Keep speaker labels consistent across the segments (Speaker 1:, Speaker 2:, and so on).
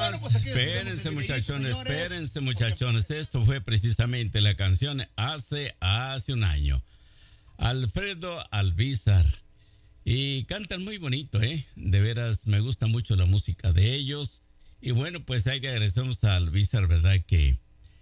Speaker 1: Bueno, pues
Speaker 2: espérense muchachones. Esto fue precisamente la canción hace un año. Alfredo Alvízar. Y cantan muy bonito, De veras, me gusta mucho la música de ellos. Y bueno, pues hay que agradecemos a Alvízar, ¿verdad? Que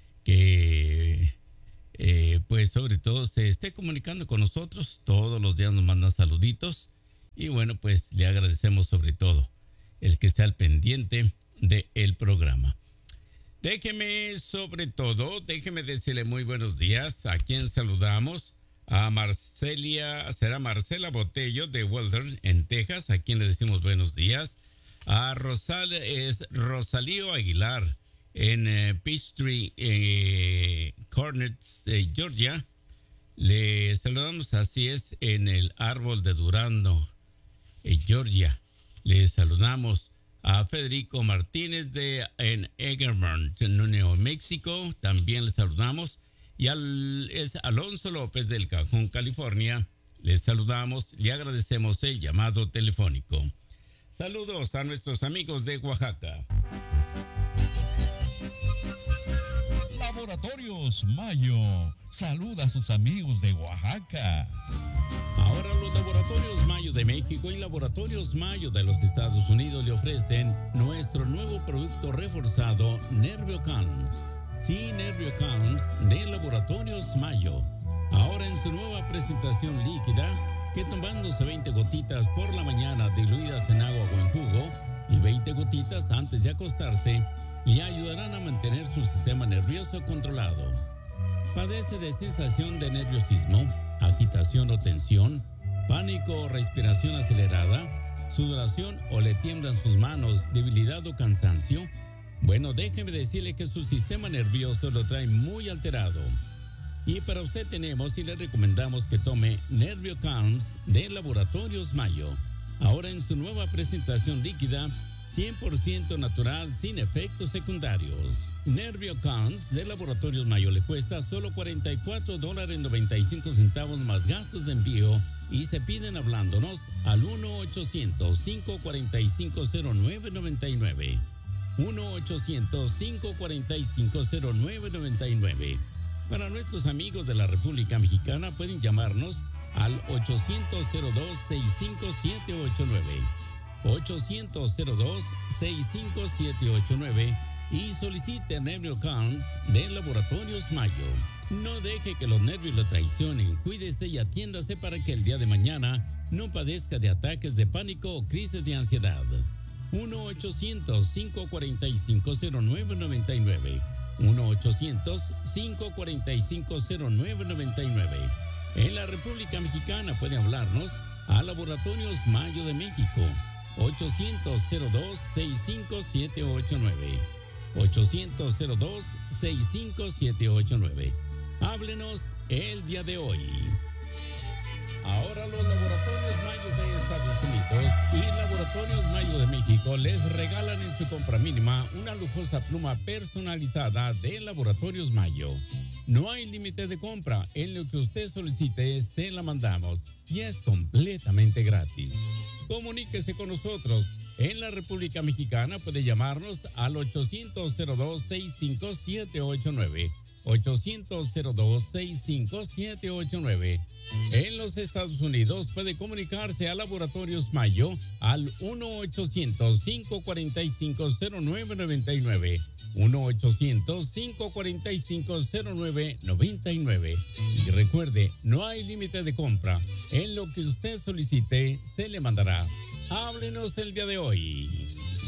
Speaker 2: pues sobre todo se esté comunicando con nosotros. Todos los días nos manda saluditos. Y bueno, pues le agradecemos sobre todo el que esté al pendiente del programa. Déjeme decirle muy buenos días. ¿A quién saludamos? A Marcela Botello de Walter en Texas, a quien le decimos buenos días. A Rosalío Aguilar en Peachtree Cornets, Georgia. Le saludamos, así es, en el árbol de Durando, Georgia. Le saludamos a Federico Martínez en Egermont, en Nuevo México. También le saludamos. Y es Alonso López del Cajón, California. Les saludamos y agradecemos el llamado telefónico. Saludos a nuestros amigos de Oaxaca.
Speaker 3: Laboratorios Mayo saluda a sus amigos de Oaxaca.
Speaker 2: Ahora los Laboratorios Mayo de México y Laboratorios Mayo de los Estados Unidos le ofrecen nuestro nuevo producto reforzado NervioCalms. Sí, NervioCalms de Laboratorios Mayo. Ahora en su nueva presentación líquida, que tomándose 20 gotitas por la mañana diluidas en agua o en jugo y 20 gotitas antes de acostarse, le ayudarán a mantener su sistema nervioso controlado. ¿Padece de sensación de nerviosismo, agitación o tensión, pánico o respiración acelerada, sudoración o le tiemblan sus manos, debilidad o cansancio? Bueno, déjeme decirle que su sistema nervioso lo trae muy alterado. Y para usted tenemos y le recomendamos que tome NervioCalms de Laboratorios Mayo. Ahora en su nueva presentación líquida, 100% natural, sin efectos secundarios. NervioCalms de Laboratorios Mayo le cuesta solo $44.95 más gastos de envío y se piden hablándonos al 1-800-545-0999. 1-800-545-0999. Para nuestros amigos de la República Mexicana pueden llamarnos al 800-02-65789. 800-02-65789 y solicite NervioCalms de Laboratorios Mayo. No deje que los nervios lo traicionen. Cuídese y atiéndase para que el día de mañana no padezca de ataques de pánico o crisis de ansiedad. 1-800-545-0999. 1-800-545-0999. En la República Mexicana puede hablarnos a Laboratorios Mayo de México. 800-02-65789. 800-02-65789. Háblenos el día de hoy. Ahora los Laboratorios Mayo de Estados Unidos y Laboratorios Mayo de México les regalan en su compra mínima una lujosa pluma personalizada de Laboratorios Mayo. No hay límite de compra. En lo que usted solicite, se la mandamos y es completamente gratis. Comuníquese con nosotros. En la República Mexicana puede llamarnos al 800-02-65789. 800-02-65789. En los Estados Unidos puede comunicarse a Laboratorios Mayo al 1-800-545-0999. 1-800-545-0999. Y recuerde, no hay límite de compra. En lo que usted solicite, se le mandará. Háblenos el día de hoy.